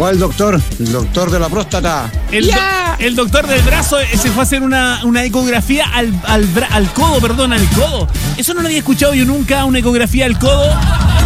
¿Cuál doctor? El doctor de la próstata. El doctor del brazo se fue a hacer una ecografía al codo, al codo. Eso no lo había escuchado yo nunca, una ecografía al codo.